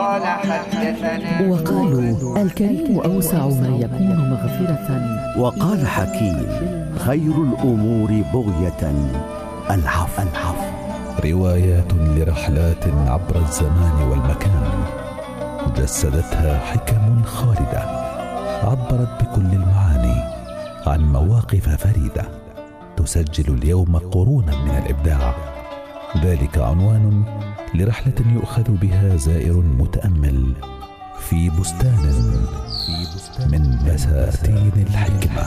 وقالوا الكريم أوسع ما يكون مغفرة. وقال حكيم خير الأمور بغية العفو. روايات لرحلات عبر الزمان والمكان، جسدتها حكم خالدة، عبرت بكل المعاني عن مواقف فريدة، تسجل اليوم قرونا من الإبداع. ذلك عنوان لرحلة يؤخذ بها زائر متأمل في بستان من بساتين الحكمة.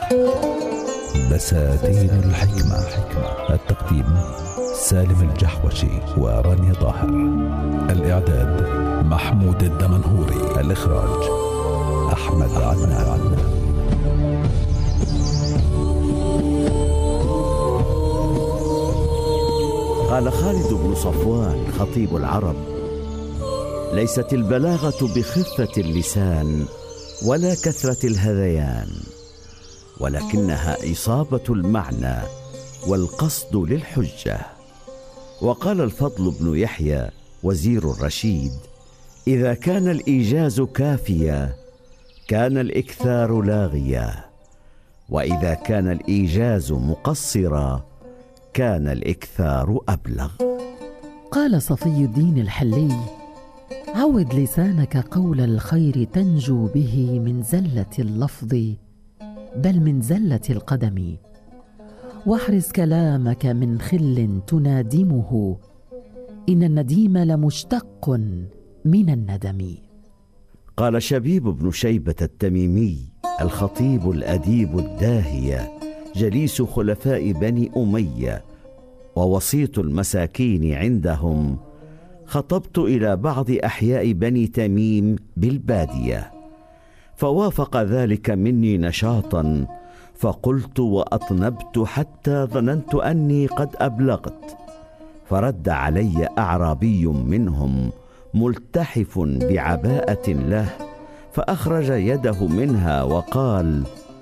بساتين الحكمة، التقديم سالم الجحوشي ورانيا طاهر، الإعداد محمود الدمنهوري، الإخراج أحمد عدنان. قال خالد بن صفوان خطيب العرب: ليست البلاغة بخفة اللسان ولا كثرة الهذيان، ولكنها إصابة المعنى والقصد للحجة. وقال الفضل بن يحيى وزير الرشيد: إذا كان الإيجاز كافيا كان الإكثار لاغيا، وإذا كان الإيجاز مقصرا كان الإكثار أبلغ. قال صفي الدين الحلي: عود لسانك قول الخير تنجو به من زلة اللفظ بل من زلة القدم، واحرز كلامك من خل تنادمه، إن النديم لمشتق من الندم. قال شبيب بن شيبة التميمي الخطيب الأديب الداهية جليس خلفاء بني أمية ووسيط المساكين عندهم: خطبت إلى بعض أحياء بني تميم بالبادية، فوافق ذلك مني نشاطا، فقلت وأطنبت حتى ظننت أني قد أبلغت، فرد علي أعرابي منهم ملتحف بعباءة له، فأخرج يده منها وقال: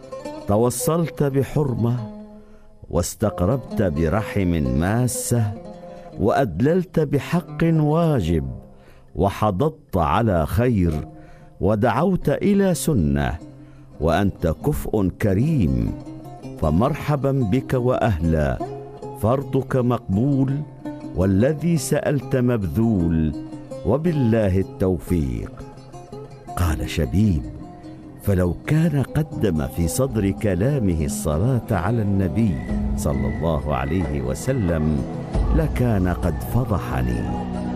توصلت بحرمة، واستقربت برحم ماسة، وأدللت بحق واجب، وحضضت على خير، ودعوت إلى سنة، وأنت كفء كريم، فمرحبا بك وأهلا، فرضك مقبول، والذي سألت مبذول، وبالله التوفيق. قال شبيب: فلو كان قدم في صدر كلامه الصلاة على النبي صلى الله عليه وسلم لكان قد فضحني.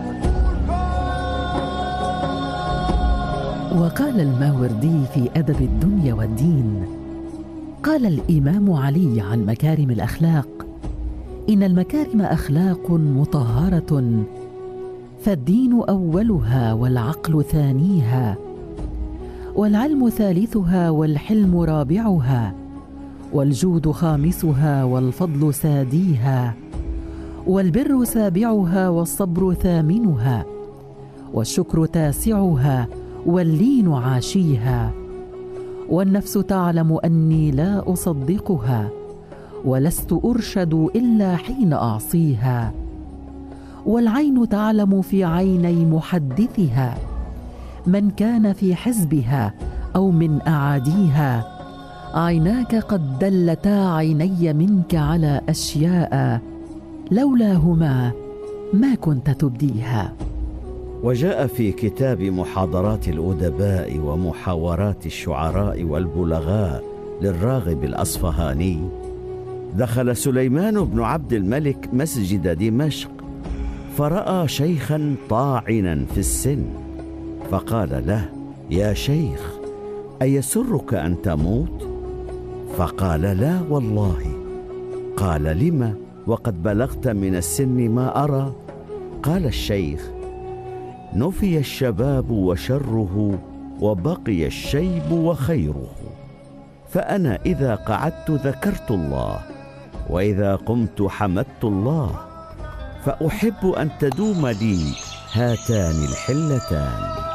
وقال الماوردي في أدب الدنيا والدين: قال الإمام علي عن مكارم الأخلاق: إن المكارم أخلاق مطهرة، فالدين أولها والعقل ثانيها، والعلم ثالثها والحلم رابعها، والجود خامسها والفضل ساديها، والبر سابعها والصبر ثامنها، والشكر تاسعها واللين عاشيها، والنفس تعلم أني لا أصدقها، ولست أرشد إلا حين أعصيها، والعين تعلم في عيني محدثها من كان في حزبها أو من أعاديها، عيناك قد دلتا عيني منك على أشياء لولاهما ما كنت تبديها. وجاء في كتاب محاضرات الأدباء ومحاورات الشعراء والبلغاء للراغب الأصفهاني: دخل سليمان بن عبد الملك مسجد دمشق، فرأى شيخا طاعنا في السن، فقال له: يا شيخ، أيسرك أن تموت؟ فقال: لا والله. قال: لم وقد بلغت من السن ما أرى؟ قال الشيخ: نفي الشباب وشره، وبقي الشيب وخيره، فأنا إذا قعدت ذكرت الله، وإذا قمت حمدت الله، فأحب أن تدوم لي هاتان الحلتان.